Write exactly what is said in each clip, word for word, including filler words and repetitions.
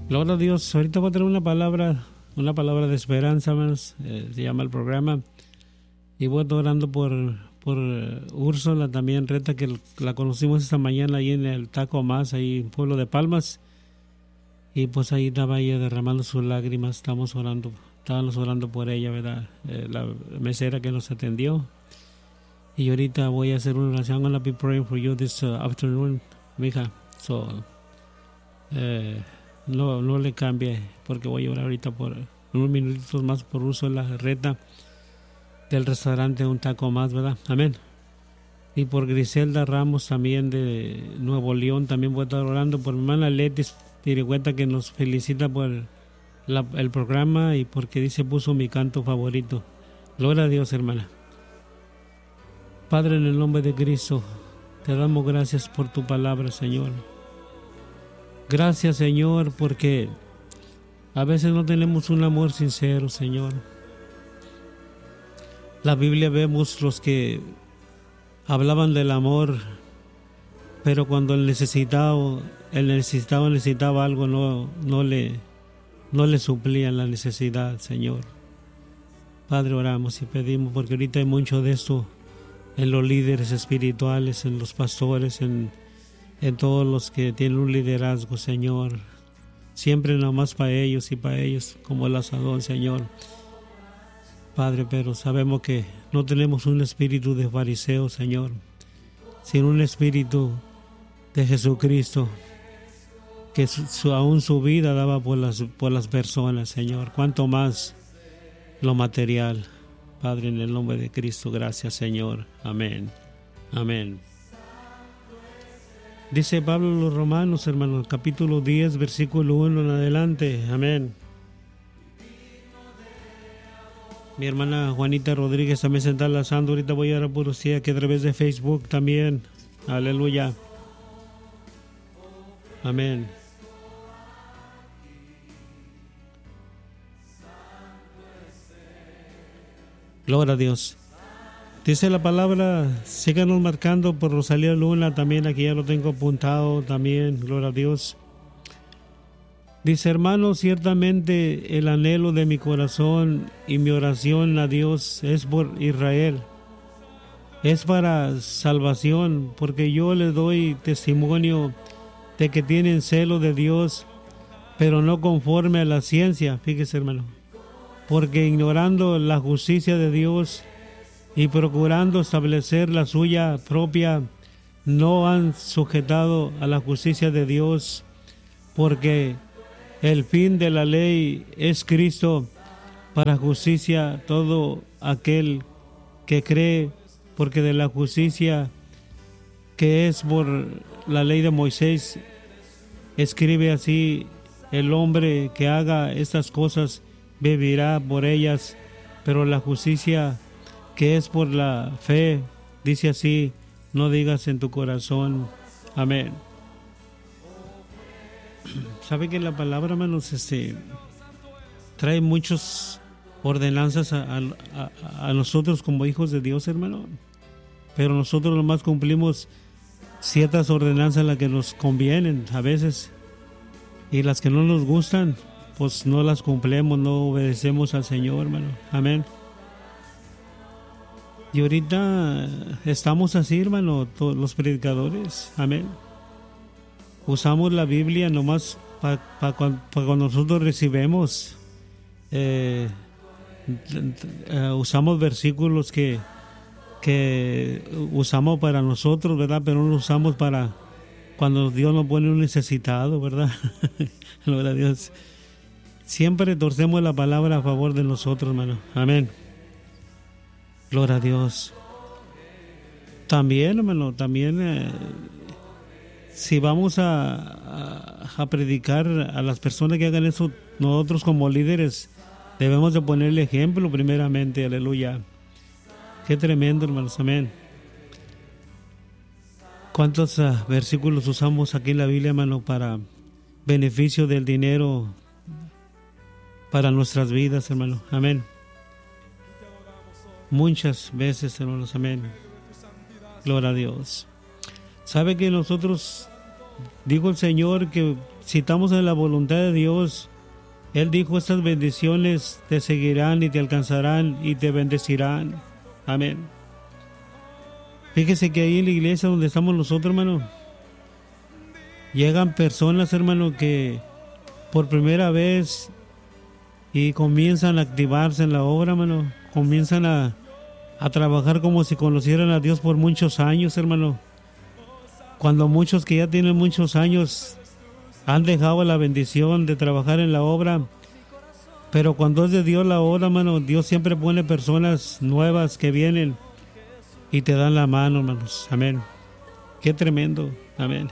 Gloria a Dios. Ahorita voy a traer una palabra, una palabra de esperanza, hermanos. Eh, se llama el programa. Y voy a estar orando por, por uh, Úrsula también, Reta, que la conocimos esta mañana ahí en el Taco Más, ahí en Pueblo de Palmas. Y pues ahí estaba ella derramando sus lágrimas. Estamos orando, estábamos orando por ella, ¿verdad? Eh, la mesera que nos atendió. Y ahorita voy a hacer una oración. I'm gonna be praying for you this uh, afternoon, mija. So, eh, no, no le cambie, porque voy a orar ahorita por unos minutitos más por Úrsula Reta del restaurante Un Taco Más, ¿verdad? Amén. Y por Griselda Ramos también de Nuevo León, también voy a estar orando por mi hermana Leti Pirihueta, que nos felicita por la, el programa y porque dice puso mi canto favorito. Gloria a Dios, hermana. Padre, en el nombre de Cristo, te damos gracias por tu palabra, Señor. Gracias, Señor, porque a veces no tenemos un amor sincero, Señor. La Biblia vemos los que hablaban del amor, pero cuando el necesitado, el necesitado necesitaba algo, no, no le, no le suplían la necesidad, Señor. Padre, oramos y pedimos, porque ahorita hay mucho de esto en los líderes espirituales, en los pastores, en, en todos los que tienen un liderazgo, Señor. Siempre nada más para ellos y para ellos, como el asadón, Señor. Padre, pero sabemos que no tenemos un espíritu de fariseo, Señor, sino un espíritu de Jesucristo, que su, su, aún su vida daba por las, por las personas, Señor. Cuanto más lo material. Padre, en el nombre de Cristo, gracias, Señor. Amén. Amén. Dice Pablo a los Romanos, hermanos, capítulo diez, versículo uno en adelante. Amén. Mi hermana Juanita Rodríguez también se está enlazando. Ahorita voy a dar por usted que a través de Facebook también. Aleluya. Amén. Gloria a Dios. Dice la palabra, síganos marcando por Rosalía Luna, también aquí ya lo tengo apuntado también, gloria a Dios. Dice, hermano, ciertamente el anhelo de mi corazón y mi oración a Dios es por Israel. Es para salvación, porque yo les doy testimonio de que tienen celo de Dios, pero no conforme a la ciencia, fíjese, hermano. Porque ignorando la justicia de Dios y procurando establecer la suya propia, no han sujetado a la justicia de Dios, porque el fin de la ley es Cristo para justicia todo aquel que cree, porque de la justicia que es por la ley de Moisés, escribe así, el hombre que haga estas cosas vivirá por ellas, pero la justicia que es por la fe, dice así, no digas en tu corazón, amén. ¿Sabe que la palabra, hermanos, este, trae muchas ordenanzas a, a, a nosotros como hijos de Dios, hermano? Pero nosotros nomás cumplimos ciertas ordenanzas las que nos convienen a veces, y las que no nos gustan, pues no las cumplimos, no obedecemos al Señor, hermano. Amén. Y ahorita estamos así, hermano, todos los predicadores. Amén. Usamos la Biblia nomás para pa, pa, pa cuando nosotros recibimos. Eh, eh, usamos versículos que, que usamos para nosotros, ¿verdad? Pero no los usamos para cuando Dios nos pone un necesitado, ¿verdad? Gloria a Dios. Siempre torcemos la palabra a favor de nosotros, hermano. Amén. Gloria a Dios. También, hermano, también eh, si vamos a, a, a predicar a las personas que hagan eso, nosotros como líderes debemos de ponerle ejemplo primeramente. Aleluya. Qué tremendo, hermanos. Amén. ¿Cuántos uh, versículos usamos aquí en la Biblia, hermano, para beneficio del dinero para nuestras vidas, hermano? Amén. Muchas veces, hermanos, amén. Gloria a Dios. ¿Sabe que nosotros, dijo el Señor, que si estamos en la voluntad de Dios, Él dijo, estas bendiciones te seguirán y te alcanzarán y te bendecirán. Amén. Fíjese que ahí en la iglesia donde estamos nosotros, hermano, llegan personas, hermano, que por primera vez y comienzan a activarse en la obra, hermano. Comienzan a, a trabajar como si conocieran a Dios por muchos años, hermano. Cuando muchos que ya tienen muchos años han dejado la bendición de trabajar en la obra, pero cuando es de Dios la obra, hermano, Dios siempre pone personas nuevas que vienen y te dan la mano, hermanos. Amén. Qué tremendo. Amén.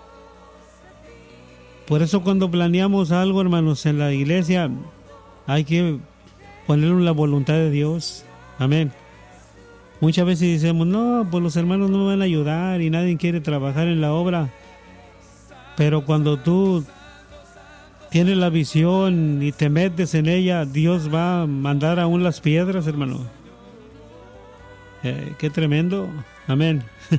Por eso cuando planeamos algo, hermanos, en la iglesia, hay que ponerlo en la voluntad de Dios. Amén. Muchas veces decimos, no, pues los hermanos no me van a ayudar y nadie quiere trabajar en la obra. Pero cuando tú tienes la visión y te metes en ella, Dios va a mandar aún las piedras, hermano. Eh, qué tremendo. Amén.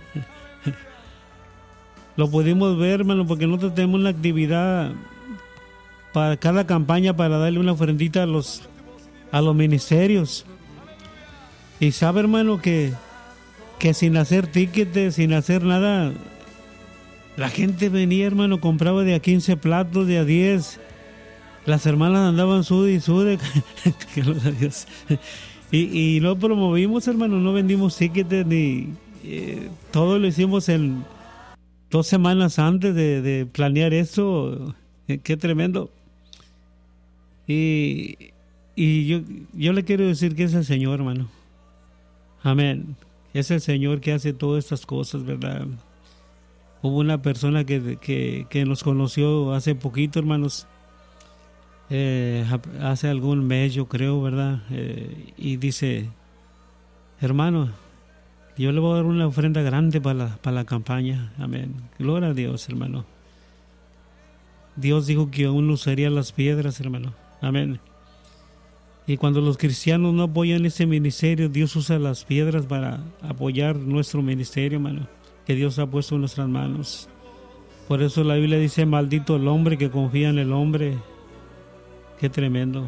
Lo pudimos ver, hermano, porque nosotros tenemos una actividad para cada campaña para darle una ofrendita a los, a los ministerios. Y sabe, hermano, que, que sin hacer tickets, sin hacer nada, la gente venía, hermano, compraba de a quince platos, de a diez. Las hermanas andaban sude y sude. Gloria a Dios. Y, y no promovimos, hermano, no vendimos tickets ni... Eh, todo lo hicimos en dos semanas antes de, de planear esto. Eh, qué tremendo. Y, y yo, yo le quiero decir que es el Señor, hermano. Amén. Es el Señor que hace todas estas cosas, ¿verdad? Hubo una persona que, que, que nos conoció hace poquito, hermanos. Eh, hace algún mes, yo creo, ¿verdad? Eh, y dice, hermano, yo le voy a dar una ofrenda grande para la, para la campaña. Amén. Gloria a Dios, hermano. Dios dijo que aún usaría las piedras, hermano. Amén. Y cuando los cristianos no apoyan este ministerio, Dios usa las piedras para apoyar nuestro ministerio, hermano, que Dios ha puesto en nuestras manos. Por eso la Biblia dice, maldito el hombre que confía en el hombre. Qué tremendo.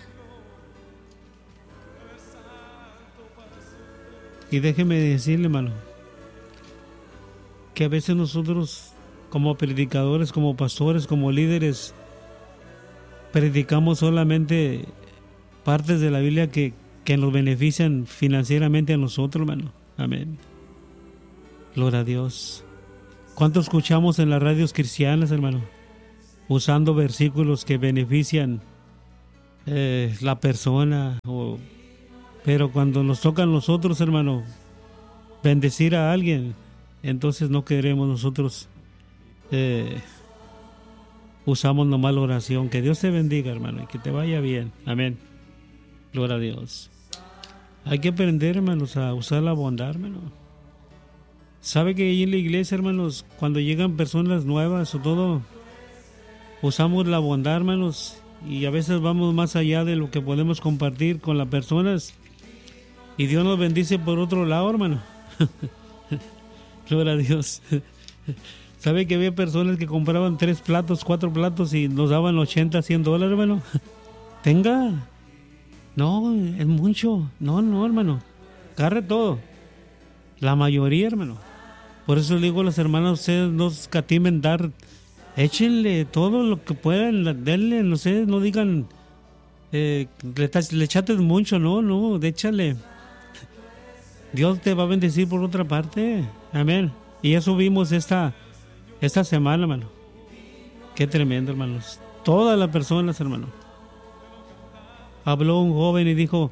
Y déjeme decirle, hermano, que a veces nosotros, como predicadores, como pastores, como líderes, predicamos solamente partes de la Biblia que, que nos benefician financieramente a nosotros, hermano. Amén. Gloria a Dios. ¿Cuánto escuchamos en las radios cristianas, hermano? Usando versículos que benefician eh, la persona. O, pero cuando nos toca a nosotros, hermano, bendecir a alguien, entonces no queremos nosotros, eh, usamos nomás la oración. Que Dios te bendiga, hermano, y que te vaya bien. Amén. Gloria a Dios. Hay que aprender, hermanos, a usar la bondad, hermano. ¿Sabe que ahí en la iglesia, hermanos, cuando llegan personas nuevas o todo, usamos la bondad, hermanos, y a veces vamos más allá de lo que podemos compartir con las personas, y Dios nos bendice por otro lado, hermano? Gloria a Dios. ¿Sabe que había personas que compraban tres platos, cuatro platos y nos daban ochenta, cien dólares, hermano? Tenga. No, es mucho. No, no, hermano. Agarre todo. La mayoría, hermano. Por eso le digo a las hermanas, ustedes no escatimen dar. Échenle todo lo que puedan, denle, no sé, no digan, eh, le, le echates mucho, no, no, échale. Dios te va a bendecir por otra parte. Amén. Y eso vimos esta, esta semana, hermano. Qué tremendo, hermanos. Todas las personas, hermano. Habló un joven y dijo,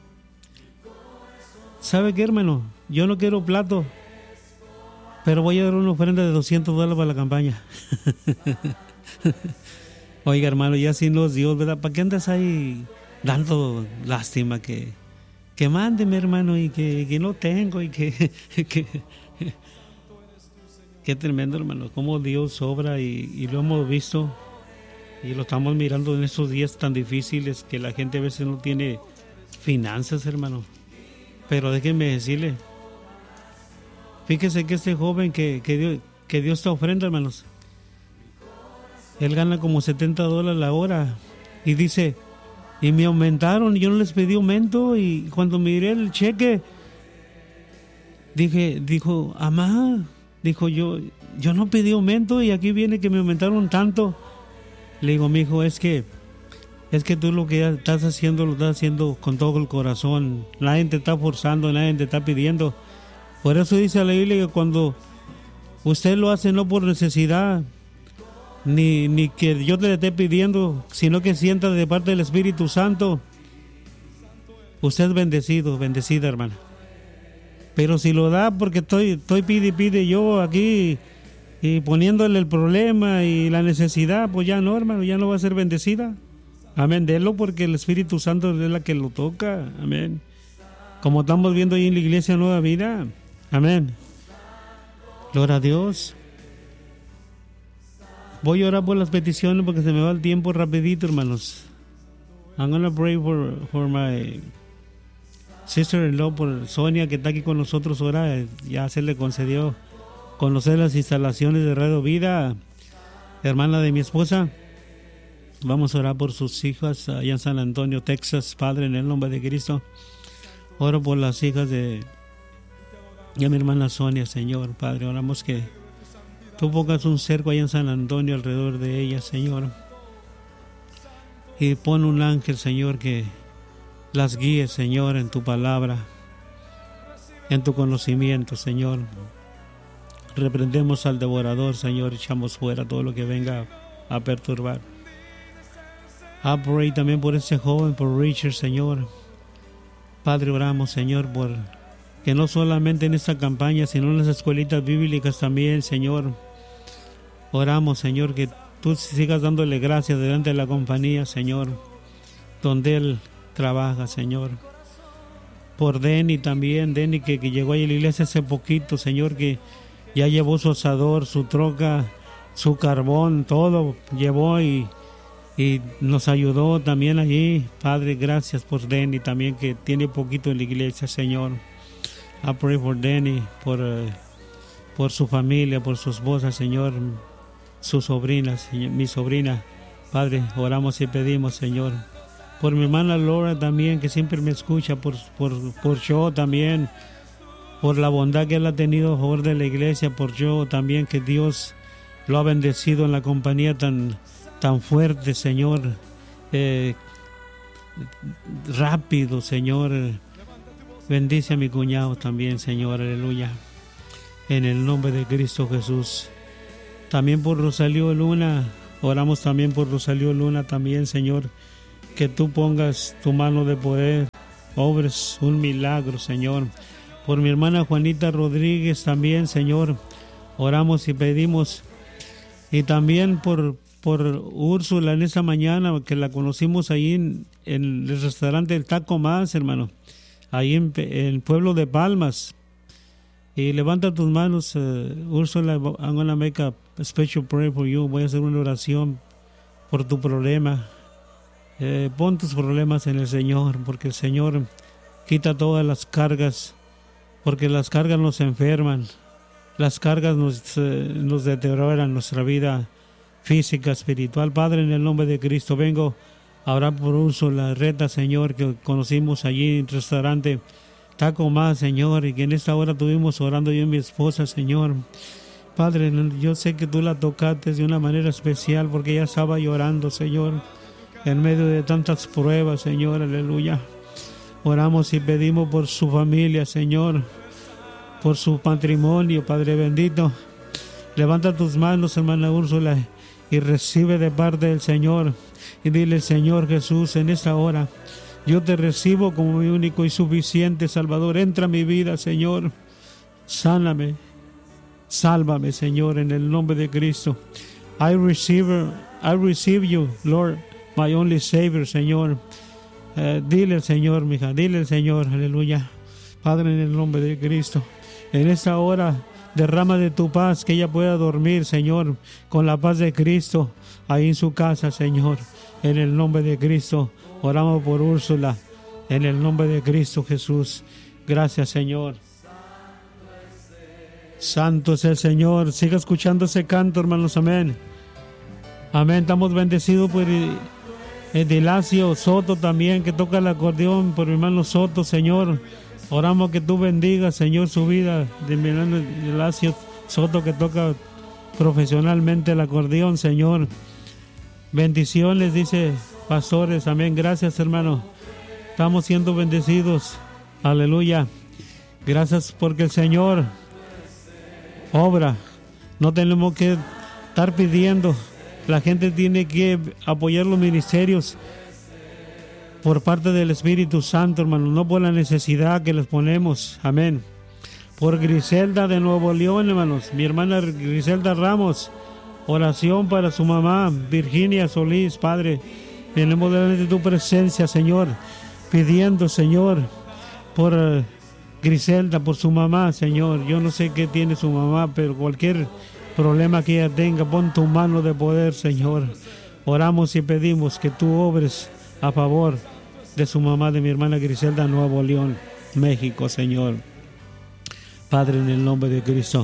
¿sabe qué, hermano? Yo no quiero plato, pero voy a dar una ofrenda de doscientos dólares para la campaña. Oiga, hermano, ya sin los Dios, ¿verdad? ¿Para qué andas ahí dando lástima? Que, que mándeme, hermano, y que, que no tengo, y que... que qué tremendo, hermano, cómo Dios obra, y, y lo hemos visto, y lo estamos mirando en estos días tan difíciles que la gente a veces no tiene finanzas, hermano. Pero déjenme decirle, fíjese que este joven que, que, dio, que dio esta ofrenda, hermanos, él gana como setenta dólares la hora. Y dice, y me aumentaron, yo no les pedí aumento, y cuando miré el cheque, dije, dijo, amá, dijo, yo, yo no pedí aumento y aquí viene que me aumentaron tanto. Le digo, mijo, es que, es que tú lo que estás haciendo, lo estás haciendo con todo el corazón. Nadie te está forzando, nadie te está pidiendo. Por eso dice la Biblia que cuando usted lo hace no por necesidad, ni, ni que yo te le esté pidiendo, sino que sienta de parte del Espíritu Santo, usted es bendecido, bendecida, hermana. Pero si lo da porque estoy, estoy pide y pide yo aquí y poniéndole el problema y la necesidad, pues ya no, hermano, ya no va a ser bendecida. Amén, délo porque el Espíritu Santo es la que lo toca. Amén. Como estamos viendo ahí en la iglesia Nueva Vida. Amén. Gloria a Dios. Voy a orar por las peticiones porque se me va el tiempo rapidito, hermanos. I'm gonna pray for, for my sister-in-law, por Sonia, que está aquí con nosotros ahora. Ya se le concedió conocer las instalaciones de Radio Vida, hermana de mi esposa. Vamos a orar por sus hijas allá en San Antonio, Texas. Padre, en el nombre de Cristo, oro por las hijas de, de mi hermana Sonia, Señor. Padre, oramos que tú pongas un cerco allá en San Antonio alrededor de ellas, Señor. Y pon un ángel, Señor, que las guíe, Señor, en tu palabra, en tu conocimiento, Señor. Reprendemos al devorador, Señor, echamos fuera todo lo que venga a perturbar. I pray también por ese joven, por Richard, Señor. Padre, oramos, Señor, por que no solamente en esta campaña, sino en las escuelitas bíblicas también, Señor. Oramos, Señor, que tú sigas dándole gracias delante de la compañía, Señor, donde él trabaja, Señor. Por Denny también, Denny que, que llegó ahí a la iglesia hace poquito, Señor, que ya llevó su asador, su troca, su carbón, todo llevó y, y nos ayudó también allí. Padre, gracias por Denny también, que tiene poquito en la iglesia, Señor. I pray for Denny, por, uh, por su familia, por su esposa, Señor, sus sobrinas, mi sobrina. Padre, oramos y pedimos, Señor, por mi hermana Laura también, que siempre me escucha, por, por, por yo también, por la bondad que él ha tenido a favor de la iglesia, por yo también, que Dios lo ha bendecido en la compañía tan, tan fuerte, Señor, eh, rápido, Señor. Bendice a mi cuñado también, Señor, aleluya, en el nombre de Cristo Jesús. También por Rosalío Luna, oramos también por Rosalío Luna también, Señor, que tú pongas tu mano de poder, obres un milagro, Señor. Por mi hermana Juanita Rodríguez también, Señor, oramos y pedimos. Y también por, por Úrsula en esta mañana, que la conocimos ahí en, en el restaurante El Taco Más, hermano, ahí en, en el pueblo de Palmas. Y levanta tus manos, uh, Úrsula, I'm going to make a special prayer for you. Voy a hacer una oración por tu problema. Eh, pon tus problemas en el Señor, porque el Señor quita todas las cargas, porque las cargas nos enferman, las cargas nos, eh, nos deterioran nuestra vida física, espiritual. Padre, en el nombre de Cristo, vengo a orar por Úrsula Reta, Señor, que conocimos allí en el restaurante Taco Más, Señor, y que en esta hora estuvimos orando yo y mi esposa, Señor. Padre, yo sé que tú la tocaste de una manera especial, porque ella estaba llorando, Señor, en medio de tantas pruebas, Señor, aleluya. Oramos y pedimos por su familia, Señor, por su patrimonio, Padre bendito. Levanta tus manos, hermana Úrsula, y recibe de parte del Señor. Y dile, Señor Jesús, en esta hora, yo te recibo como mi único y suficiente Salvador. Entra a mi vida, Señor. Sáname, sálvame, Señor, en el nombre de Cristo. I receive, I receive you, Lord, my only Savior, Señor. Uh, dile al Señor, mija, dile al Señor, aleluya. Padre, en el nombre de Cristo, en esta hora derrama de tu paz, que ella pueda dormir, Señor, con la paz de Cristo, ahí en su casa, Señor. En el nombre de Cristo, oramos por Úrsula, en el nombre de Cristo Jesús. Gracias, Señor. Santo es el Señor. Siga escuchando ese canto, hermanos, amén. Amén. Estamos bendecidos por Edilacio Soto también, que toca el acordeón, por mi hermano Soto, Señor. Oramos que tú bendigas, Señor, su vida, de mi hermano Edilacio Soto, que toca profesionalmente el acordeón, Señor. Bendiciones, dice pastores. Amén. Gracias, hermano. Estamos siendo bendecidos. Aleluya. Gracias porque el Señor obra. No tenemos que estar pidiendo. La gente tiene que apoyar los ministerios por parte del Espíritu Santo, hermano, no por la necesidad que les ponemos. Amén. Por Griselda de Nuevo León, hermanos, mi hermana Griselda Ramos, oración para su mamá Virginia Solís. Padre, venimos delante de tu presencia, Señor, pidiendo, Señor, por uh, Griselda, por su mamá, Señor. Yo no sé qué tiene su mamá, pero cualquier problema que ella tenga, pon tu mano de poder, Señor. Oramos y pedimos que tú obres a favor de su mamá, de mi hermana Griselda, Nuevo León, México, Señor. Padre, en el nombre de Cristo.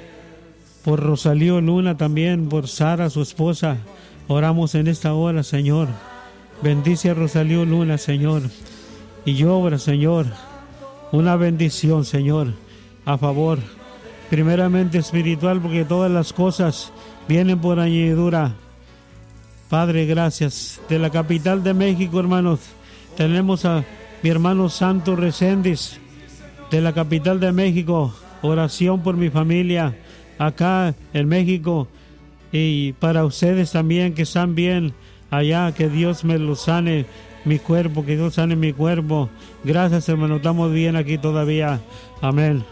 Por Rosalío Luna también, por Sara, su esposa, oramos en esta hora, Señor. Bendice a Rosalío Luna, Señor, y obra, Señor, una bendición, Señor, a favor, primeramente espiritual, porque todas las cosas vienen por añadidura. Padre, gracias. De la capital de México, hermanos, tenemos a mi hermano Santo Reséndiz, de la capital de México. Oración por mi familia acá en México, y para ustedes también que están bien allá, que Dios me lo sane mi cuerpo, que Dios sane mi cuerpo. Gracias, hermano, estamos bien aquí todavía. Amén.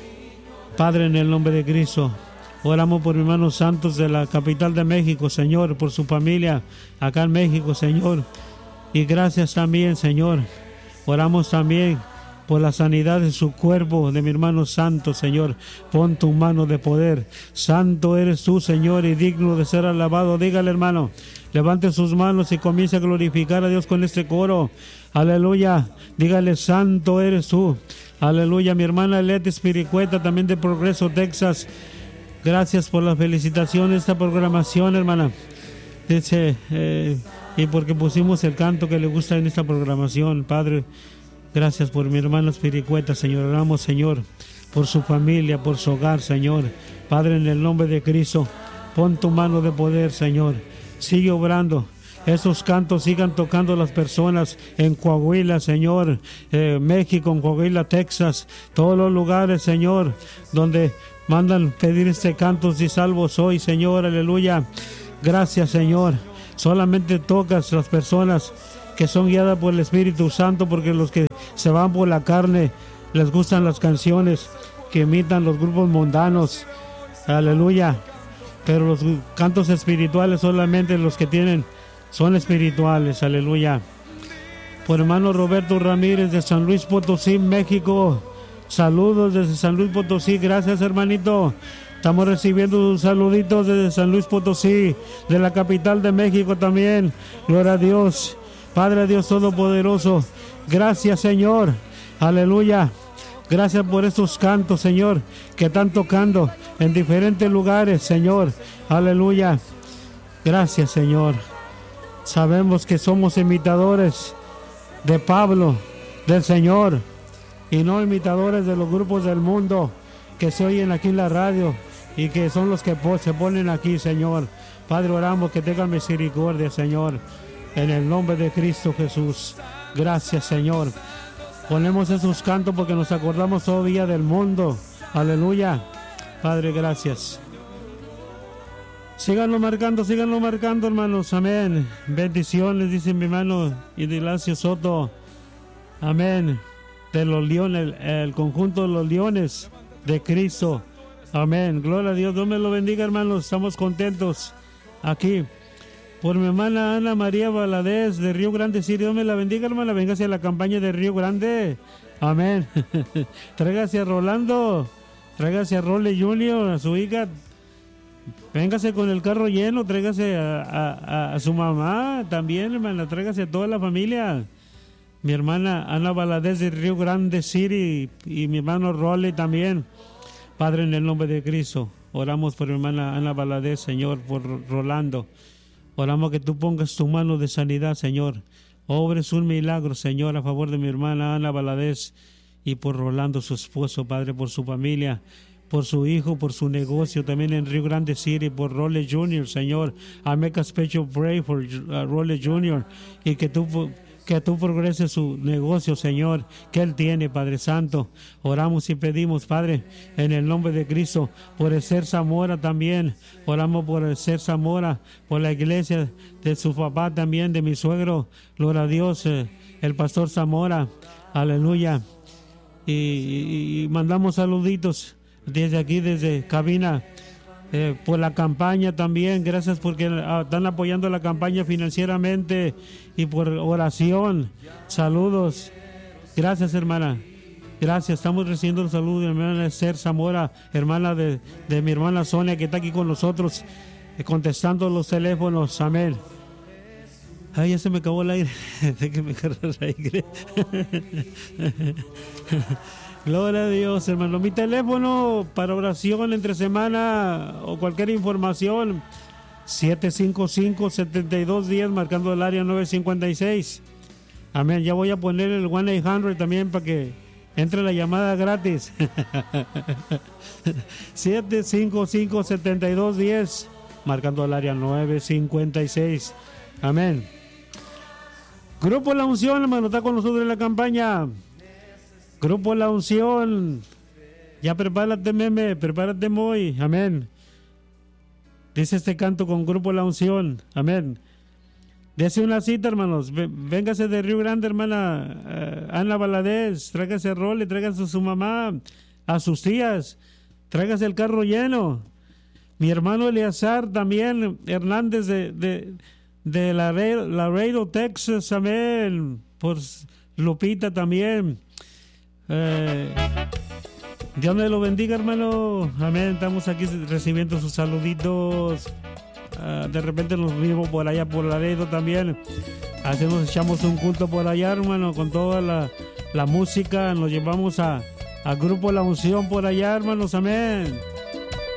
Padre, en el nombre de Cristo, oramos por hermanos santos de la capital de México, Señor, por su familia acá en México, Señor. Y gracias también, Señor. Oramos también por la sanidad de su cuerpo, de mi hermano santo, Señor. Pon tu mano de poder. Santo eres tú, Señor, y digno de ser alabado. Dígale, hermano, levante sus manos y comience a glorificar a Dios con este coro. Aleluya. Dígale, santo eres tú. Aleluya. Mi hermana Leti Espiricueta, también de Progreso, Texas. Gracias por la felicitación de esta programación, hermana. Dice, eh, y porque pusimos el canto que le gusta en esta programación, Padre. Gracias por mi hermana Espiricueta, Señor. Oramos, Señor, por su familia, por su hogar, Señor. Padre, en el nombre de Cristo, pon tu mano de poder, Señor. Sigue obrando. Esos cantos sigan tocando las personas en Coahuila, Señor, eh, México, en Coahuila, Texas, todos los lugares, Señor, donde mandan pedir este canto, si salvo soy, Señor, aleluya. Gracias, Señor. Solamente tocas las personas que son guiadas por el Espíritu Santo, porque los que se van por la carne les gustan las canciones que imitan los grupos mundanos, aleluya. Pero los cantos espirituales solamente los que tienen son espirituales, aleluya. Por hermano Roberto Ramírez de San Luis Potosí, México, saludos desde San Luis Potosí. Gracias, hermanito. Estamos recibiendo sus saluditos desde San Luis Potosí, de la capital de México también. Gloria a Dios. Padre Dios Todopoderoso, gracias, Señor, aleluya. Gracias por estos cantos, Señor, que están tocando en diferentes lugares, Señor, aleluya. Gracias, Señor. Sabemos que somos imitadores de Pablo, del Señor, y no imitadores de los grupos del mundo que se oyen aquí en la radio y que son los que se ponen aquí, Señor. Padre, oramos que tenga misericordia, Señor, en el nombre de Cristo Jesús. Gracias, Señor. Ponemos esos cantos porque nos acordamos todavía del mundo. Aleluya. Padre, gracias. Síganlo marcando, síganlo marcando, hermanos. Amén. Bendiciones, dice mi hermano Edilacio Soto. Amén. De los leones, el, el conjunto de los leones de Cristo. Amén. Gloria a Dios. Dios me lo bendiga, hermanos. Estamos contentos aquí. Por mi hermana Ana María Valadez de Río Grande, sí, Dios me la bendiga, hermana. Véngase a la campaña de Río Grande. Amén. Tráigase a Rolando, tráigase a Role Junior, a su hija. Véngase con el carro lleno, tráigase a, a, a su mamá también, hermana. Tráigase a toda la familia. Mi hermana Ana Valadez de Río Grande City y mi hermano Role también. Padre, en el nombre de Cristo, oramos por mi hermana Ana Valadez, Señor, por Rolando. Oramos que tú pongas tu mano de sanidad, Señor. Obres un milagro, Señor, a favor de mi hermana Ana Valadez y por Rolando, su esposo, Padre, por su familia, por su hijo, por su negocio, también en Rio Grande City, por Role junior, Señor. I make a special pray for uh, Role junior y que tú, que tú progreses su negocio, Señor, que él tiene, Padre Santo. Oramos y pedimos, Padre, en el nombre de Cristo, por el Ser Zamora también. Oramos por el Ser Zamora, por la iglesia de su papá también, de mi suegro, gloria a Dios, eh, el pastor Zamora, aleluya. Y, y, y mandamos saluditos desde aquí, desde cabina, eh, por la campaña también. Gracias porque uh, están apoyando la campaña financieramente y por oración. Saludos. Gracias, hermana. Gracias. Estamos recibiendo el saludo de mi hermana Esther Zamora, hermana de, de mi hermana Sonia, que está aquí con nosotros, eh, contestando los teléfonos. Amén. Ay, ya se me acabó el aire. De que me agarra el aire. Gloria a Dios, hermano. Mi teléfono para oración entre semana o cualquier información, siete cinco cinco, siete dos uno cero, marcando el área nueve cincuenta y seis. Amén. Ya voy a poner el uno ochocientos también para que entre la llamada gratis. siete cinco cinco, siete dos uno cero, marcando el área nueve cincuenta y seis. Amén. Grupo La Unción, hermano, está con nosotros en la campaña. Grupo La Unción, ya prepárate, meme, prepárate muy, amén. Dice este canto con Grupo La Unción, amén. Dese una cita, hermanos, véngase de Río Grande, hermana uh, Ana Valadez, tráigase role, tráigase a su mamá, a sus tías, tráigase el carro lleno. Mi hermano Eleazar también, Hernández de, de, de Laredo, Laredo, Texas, amén. Por Lupita también. Eh, Dios me lo bendiga, hermano. Amén. Estamos aquí recibiendo sus saluditos. Uh, de repente nos vimos por allá por Laredo también. Así nos echamos un culto por allá, hermano, con toda la, la música. Nos llevamos a, a Grupo La Unción por allá, hermanos. Amén.